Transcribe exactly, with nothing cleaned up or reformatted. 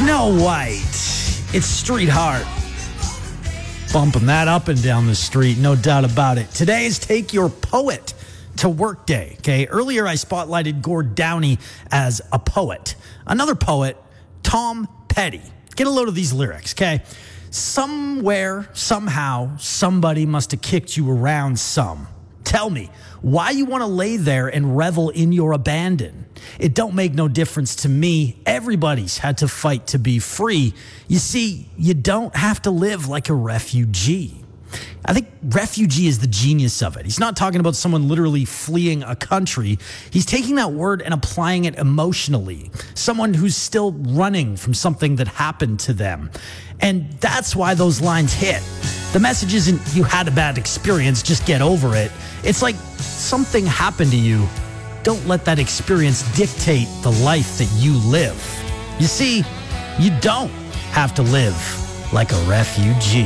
Snow White. It's Street Heart. Bumping that up and down the street, no doubt about it. Today is Take Your Poet to Work Day, okay? Earlier, I spotlighted Gord Downie as a poet. Another poet, Tom Petty. Get a load of these lyrics, okay? Somewhere, somehow, somebody must have kicked you around some. Tell me, why you want to lay there and revel in your abandon? It don't make no difference to me. Everybody's had to fight to be free. You see, you don't have to live like a refugee. I think refugee is the genius of it. He's not talking about someone literally fleeing a country. He's taking that word and applying it emotionally. Someone who's still running from something that happened to them. And that's why those lines hit. The message isn't you had a bad experience, just get over it. It's like something happened to you. Don't let that experience dictate the life that you live. You see, you don't have to live like a refugee.